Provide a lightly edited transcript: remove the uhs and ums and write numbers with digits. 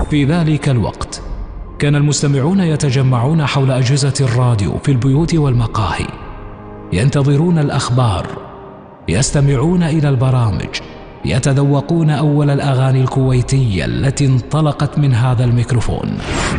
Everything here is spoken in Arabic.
في ذلك الوقت كان المستمعون يتجمعون حول أجهزة الراديو في البيوت والمقاهي، ينتظرون الأخبار، يستمعون إلى البرامج، يتذوقون أول الأغاني الكويتية التي انطلقت من هذا الميكروفون.